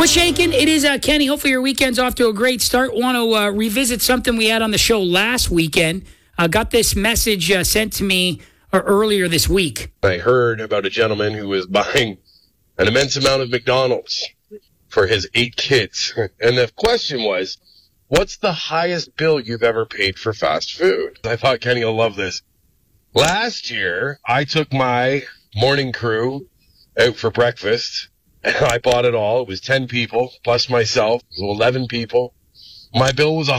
Quit shaking. It is Kenny. Hopefully your weekend's off to a great start. Want to revisit something we had on the show last weekend. Got this message sent to me earlier this week. I heard about a gentleman who was buying an immense amount of McDonald's for his 8 kids. And the question was, what's the highest bill you've ever paid for fast food? I thought Kenny will love this. Last year, I took my morning crew out for breakfast, and I bought it all. It was 10 people, plus myself, so 11 people. My bill was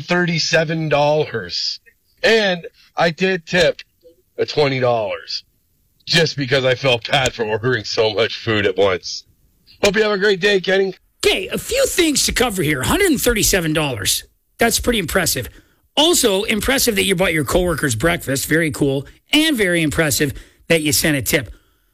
$137. And I did tip $20, just because I felt bad for ordering so much food at once. Hope you have a great day, Kenny. Okay, a few things to cover here. $137. That's pretty impressive. Also, impressive that you bought your coworkers breakfast. Very cool. And very impressive that you sent a tip.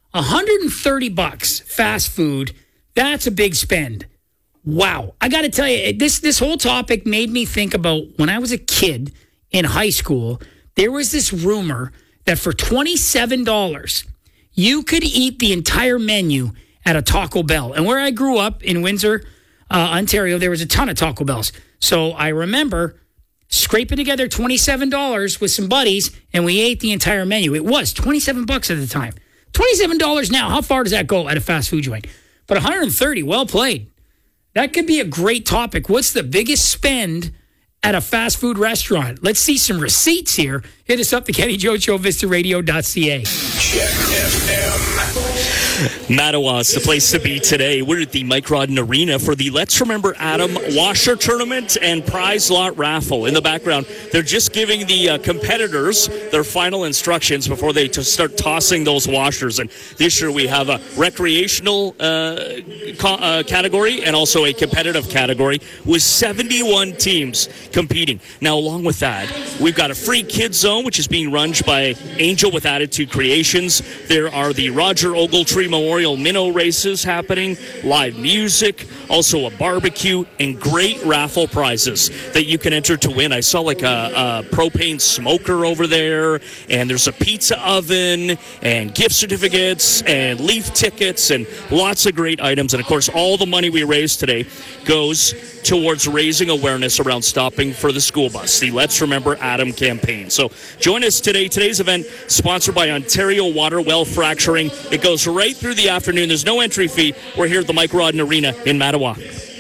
$130 fast food. That's a big spend. Wow. I got to tell you, this whole topic made me think about when I was a kid in high school. There was this rumor that for $27, you could eat the entire menu at a Taco Bell. And where I grew up in Windsor, Ontario, there was a ton of Taco Bells. So I remember scraping together $27 with some buddies, and we ate the entire menu. It was $27 at the time. $27 now. How far does that go at a fast food joint? But $130, well played. That could be a great topic. What's the biggest spend at a fast food restaurant? Let's see some receipts here. Hit us up, the Kenny Joe Show, VistaRadio.ca. Check FM. Mattawa's the place to be today. We're at the Mike Rodden Arena for the Let's Remember Adam Washer Tournament and Prize Lot Raffle. In the background, they're just giving the competitors their final instructions before they start tossing those washers. And this year we have a recreational category and also a competitive category with 71 teams competing. Now, along with that, we've got a free kids zone, which is being run by Angel with Attitude Creations. There are the Roger Ogletree Memorial Minnow races happening, live music, also a barbecue, and great raffle prizes that you can enter to win. I saw like a propane smoker over there, and there's a pizza oven, and gift certificates, and leaf tickets, and lots of great items. And of course, all the money we raise today goes towards raising awareness around stopping for the school bus, the Let's Remember Adam campaign. So join us today. Today's event sponsored by Ontario Water Well Fracturing. It goes right through the afternoon. There's no entry fee. We're here at the Mike Rodden Arena in Mattawa.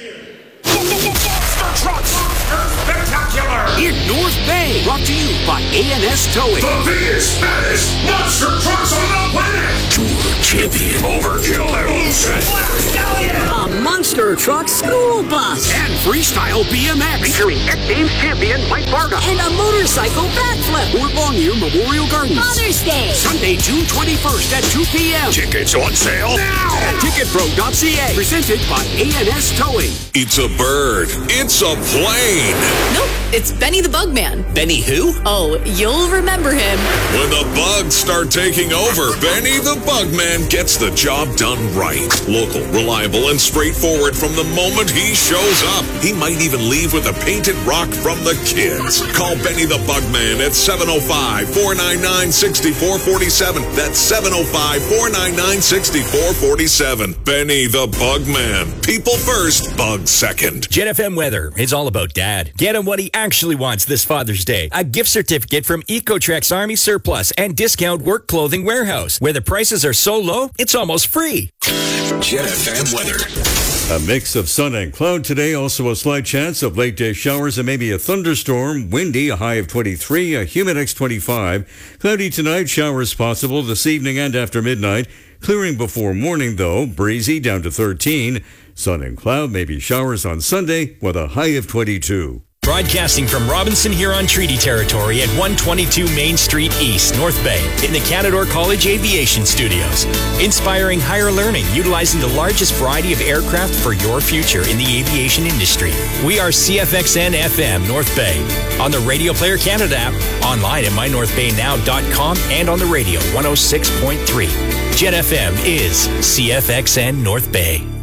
In North Bay, brought to you by A&S Towing. The biggest, baddest monster trucks on the planet. Tour champion. Overkill Evolution. A monster truck school bus. And freestyle BMX. Featuring X-Games champion Mike Varga. And a motorcycle backflip. Fort Longyear Memorial Gardens. Father's Day. Sunday, June 21st at 2 p.m. Tickets on sale now at ticketpro.ca. Presented by A&S Towing. It's a bird. It's a plane. Nope, it's Benny the Bugman. Benny who? Oh, you'll remember him. When the bugs start taking over, Benny the Bugman gets the job done right. Local, reliable, and straightforward from the moment he shows up. He might even leave with a painted rock from the kids. Call Benny the Bugman at 705-499-6447. That's 705-499-6447. Benny the Bugman. People first, bugs second. Jet FM weather is all about Dad. Get him what he actually wants this Father's Day. A gift certificate from Ecotrex Army Surplus and Discount Work Clothing Warehouse, where the prices are so low, it's almost free. Jet FM weather. A mix of sun and cloud today. Also a slight chance of late day showers and maybe a thunderstorm. Windy, a high of 23, a humid 25. Cloudy tonight, showers possible this evening and after midnight. Clearing before morning though, breezy down to 13. Sun and cloud, maybe showers on Sunday with a high of 22. Broadcasting from Robinson Huron Treaty Territory at 122 Main Street East, North Bay, in the Canadore College Aviation Studios. Inspiring higher learning, utilizing the largest variety of aircraft for your future in the aviation industry. We are CFXN FM North Bay, on the Radio Player Canada app, online at mynorthbaynow.com, and on the radio 106.3. Jet FM is CFXN North Bay.